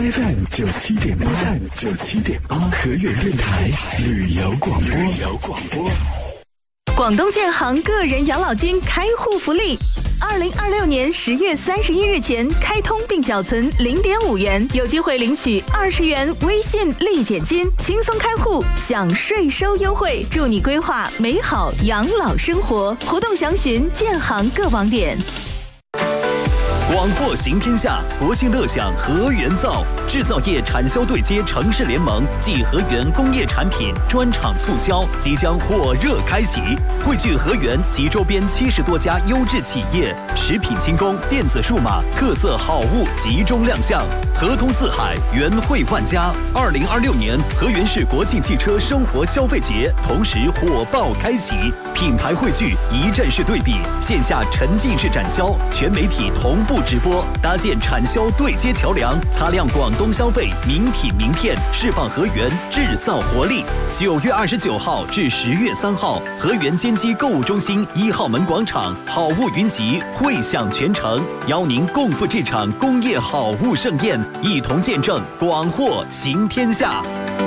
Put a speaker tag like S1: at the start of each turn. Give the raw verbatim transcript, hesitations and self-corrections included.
S1: F M 九七点八 ，F M 九七点八，和远电台旅游广播。旅游广播。
S2: 广东建行个人养老金开户福利，二零二六年十月三十一日前开通并缴存零点五元，有机会领取二十元微信立减金，轻松开户享税收优惠，祝你规划美好养老生活。活动详询建行各网点。
S3: 广货行天下，国庆乐享和源造，制造业产销对接城市联盟暨和源工业产品专场促销即将火热开启，汇聚和源及周边七十多家优质企业，食品轻工、电子数码、特色好物集中亮相，合通四海，源汇万家。二零二六年和源市国庆汽车生活消费节同时火爆开启，品牌汇聚，一站式对比，线下沉浸式展销，全媒体同步直播，搭建产销对接桥梁，擦亮广东消费名品名片，释放和源制造活力。九月二十九号至十月三号，和源坚基购物中心一号门广场，好物云集，汇享全城，邀您共赴这场工业好物盛宴，一同见证广货行天下。